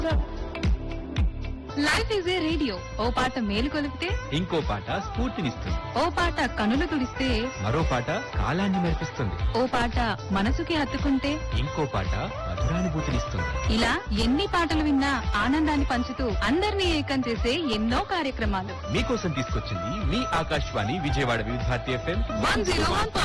Life is a radio. ఓ పాట మేలు కొలిపితే ఇంకో పాట స్ఫూర్తినిస్తుంది. ఓ పాట కనులు తుడిస్తే మరో పాట కాలాన్ని మెరిపిస్తుంది. ఓ పాట మనసుకి హత్తుకుంటే ఇంకో పాట మధురానుభూతినిస్తుంది. ఇలా ఎన్ని పాటలు విన్నా ఆనందాన్ని పంచుతూ అందరినీ ఏకం చేసే ఎన్నో కార్యక్రమాలు మీకోసం తీసుకొచ్చింది మీ ఆకాశవాణి విజయవాడ వివిధ భారతి FM 101.